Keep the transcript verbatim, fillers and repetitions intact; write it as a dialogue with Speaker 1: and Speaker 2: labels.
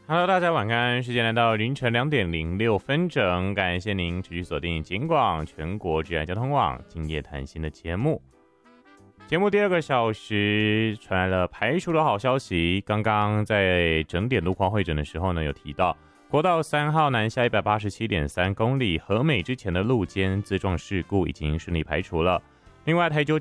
Speaker 1: Hello， 大家晚安，时间来到凌晨两点零六分整，感谢您持续锁定警广全国治安交通网今夜谈心的节目。节目第二个小时传来了排除的好消息，刚刚在整点路况会诊的时候呢，有提到国道三号南下 一百八十七点三 公里和美之前的路肩自撞事故已经顺利排除了。另外，台九